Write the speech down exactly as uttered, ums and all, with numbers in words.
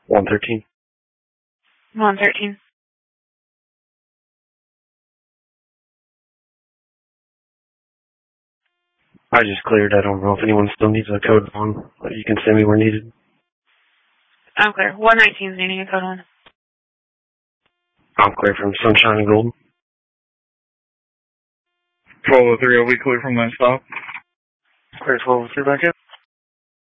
one thirteen. one thirteen. I just cleared. I don't know if anyone still needs a code on, but you can send me where needed. I'm clear. one nineteen is needing a code on. I'm clear from Sunshine and Golden. twelve oh three, are we clear from that stop? Clear twelve oh three back in.